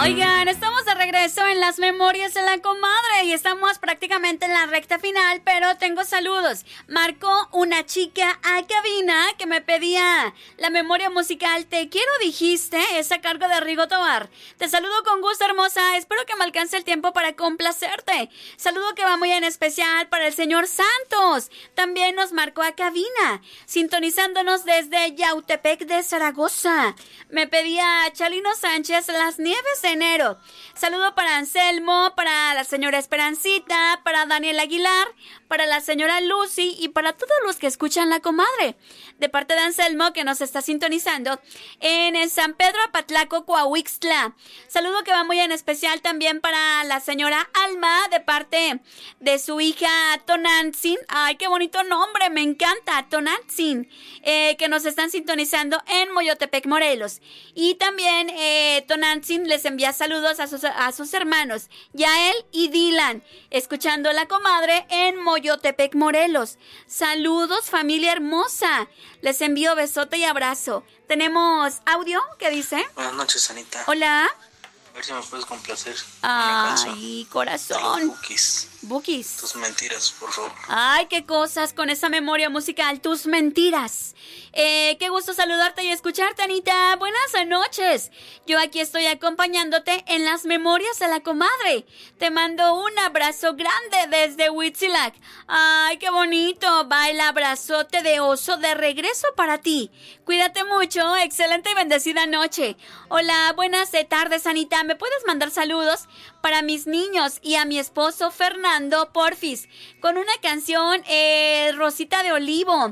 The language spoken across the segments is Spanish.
Oigan, estamos de regreso en las memorias de la comadre y estamos prácticamente en la recta final, pero tengo saludos. Marcó una chica a cabina que me pedía la memoria musical Te Quiero Dijiste, es a cargo de Rigo Tobar. Te saludo con gusto, hermosa, espero que me alcance el tiempo para complacerte. Saludo que va muy en especial para el señor Santos, también nos marcó a cabina, sintonizándonos desde Yautepec de Zaragoza. Me pedía Chalino Sánchez Las Nieves de Enero. Saludo para Anselmo, para la señora Esperancita, para Daniel Aguilar, para la señora Lucy y para todos los que escuchan La Comadre. De parte de Anselmo, que nos está sintonizando en San Pedro Apatlaco, Coahuixtla. Saludo que va muy en especial también para la señora Alma, de parte de su hija Tonantzin. Ay, qué bonito nombre, me encanta, Tonantzin, que nos están sintonizando en Moyotepec, Morelos. Y también Tonantzin les envía saludos a sus hermanos, Yael y Dylan, escuchando La Comadre en Moyotepec, Morelos. Saludos, familia hermosa. Les envío besote y abrazo. ¿Tenemos audio? ¿Qué dice? Buenas noches, Anita. Hola. A ver si me puedes complacer. Ay, corazón. Bookies. Bookies. Tus mentiras, por favor. Ay, qué cosas con esa memoria musical. Tus mentiras. Qué gusto saludarte y escucharte, Anita. Buenas noches. Yo aquí estoy acompañándote en las memorias de la comadre. Te mando un abrazo grande desde Huitzilac. Ay, qué bonito. Va el abrazote de oso de regreso para ti. Cuídate mucho. Excelente y bendecida noche. Hola, buenas tardes, Anita. ¿Me puedes mandar saludos para mis niños y a mi esposo Fernando, porfis, con una canción, Rosita de Olivo?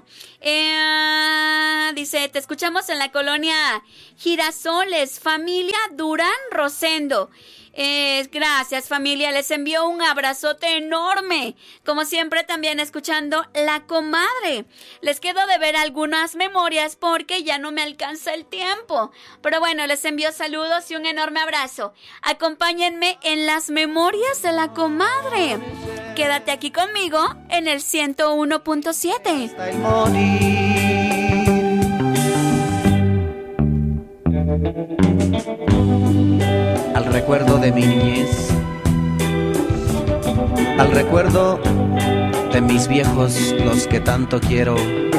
Dice, te escuchamos en la colonia Girasoles, familia Durán Rosendo. Gracias, familia, les envío un abrazote enorme. Como siempre, también escuchando La Comadre. Les quedo de ver algunas memorias porque ya no me alcanza el tiempo. Pero bueno, les envío saludos y un enorme abrazo. Acompáñenme en las memorias de La Comadre. Quédate aquí conmigo en el 101.7. Hasta el morir. Al recuerdo de mi niñez, al recuerdo de mis viejos, los que tanto quiero,